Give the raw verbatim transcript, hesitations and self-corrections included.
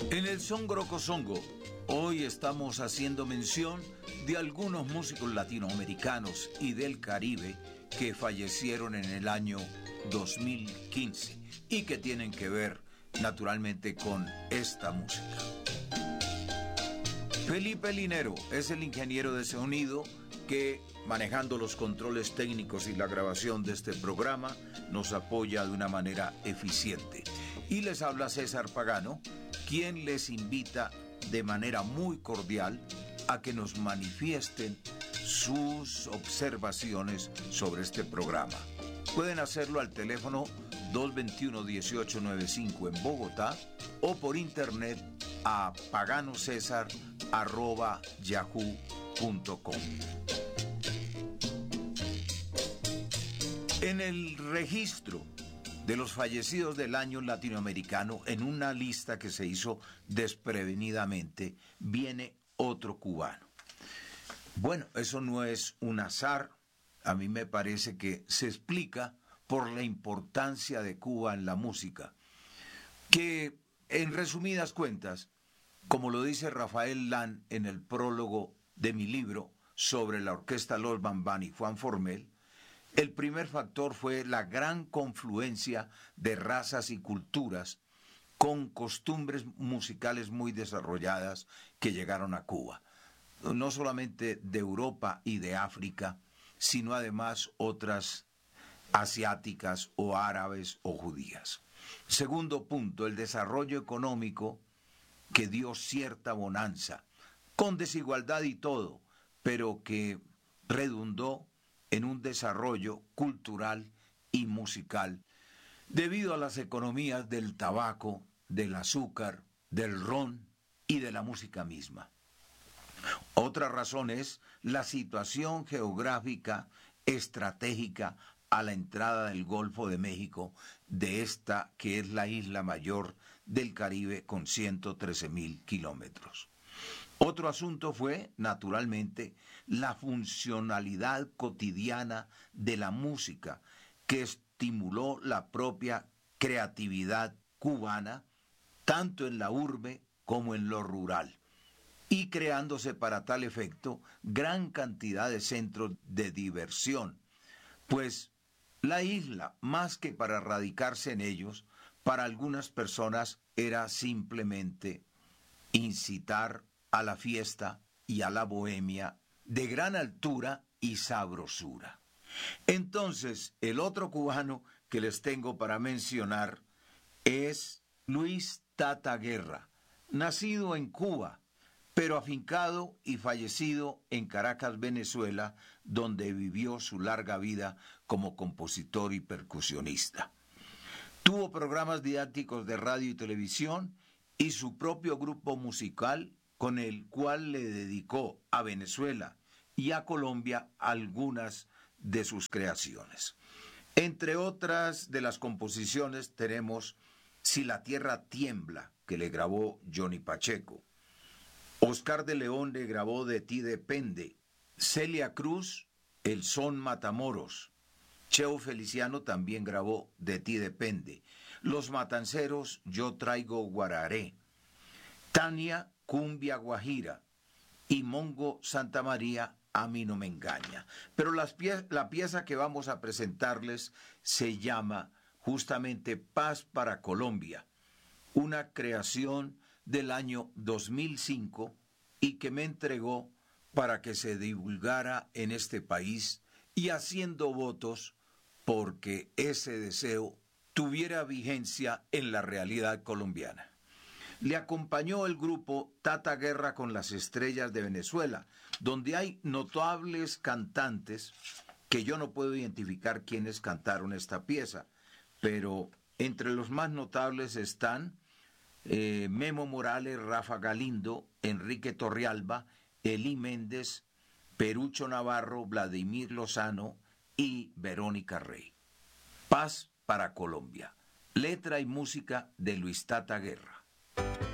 En el Songo Songo, hoy estamos haciendo mención de algunos músicos latinoamericanos y del Caribe que fallecieron en el año dos mil quince y que tienen que ver naturalmente con esta música. Felipe Linero es el ingeniero de sonido que, manejando los controles técnicos y la grabación de este programa, nos apoya de una manera eficiente. Y les habla César Pagano, quien les invita de manera muy cordial a que nos manifiesten sus observaciones sobre este programa. Pueden hacerlo al teléfono dos dos uno, uno ocho nueve cinco en Bogotá o por internet a paganocesar arroba yahoo punto com. En el registro de los fallecidos del año latinoamericano, en una lista que se hizo desprevenidamente, viene otro cubano. Bueno, eso no es un azar. A mí me parece que se explica por la importancia de Cuba en la música, que en resumidas cuentas, como lo dice Rafael Lan en el prólogo de mi libro sobre la orquesta Los Bambán y Juan Formel, el primer factor fue la gran confluencia de razas y culturas con costumbres musicales muy desarrolladas que llegaron a Cuba, no solamente de Europa y de África, sino además otras asiáticas o árabes o judías. Segundo punto, el desarrollo económico que dio cierta bonanza, con desigualdad y todo, pero que redundó en un desarrollo cultural y musical, debido a las economías del tabaco, del azúcar, del ron y de la música misma. Otra razón es la situación geográfica estratégica a la entrada del Golfo de México, de esta que es la isla mayor del Caribe con ciento trece mil kilómetros. Otro asunto fue, naturalmente, la funcionalidad cotidiana de la música, que estimuló la propia creatividad cubana, tanto en la urbe como en lo rural, y creándose para tal efecto gran cantidad de centros de diversión, pues la isla, más que para radicarse en ellos, para algunas personas era simplemente incitar a la fiesta y a la bohemia de gran altura y sabrosura. Entonces, el otro cubano que les tengo para mencionar es Luis Tata Guerra, nacido en Cuba, pero afincado y fallecido en Caracas, Venezuela, donde vivió su larga vida como compositor y percusionista. Tuvo programas didácticos de radio y televisión y su propio grupo musical, con el cual le dedicó a Venezuela y a Colombia algunas de sus creaciones. Entre otras de las composiciones tenemos Si la tierra tiembla, que le grabó Johnny Pacheco. Oscar de León le grabó De ti depende. Celia Cruz, El son Matamoros. Cheo Feliciano también grabó De ti depende. Los Matanceros, Yo traigo guararé. Tania, Cumbia Guajira. Y Mongo Santa María, A mí no me engaña. Pero las pie- la pieza que vamos a presentarles se llama justamente Paz para Colombia, una creación del año dos mil cinco y que me entregó para que se divulgara en este país y haciendo votos porque ese deseo tuviera vigencia en la realidad colombiana. Le acompañó el grupo Tata Guerra con las Estrellas de Venezuela, donde hay notables cantantes que yo no puedo identificar quiénes cantaron esta pieza, pero entre los más notables están eh, Memo Morales, Rafa Galindo, Enrique Torrealba, Elí Méndez, Perucho Navarro, Vladimir Lozano y Verónica Rey. Paz para Colombia. Letra y música de Luis Tata Guerra.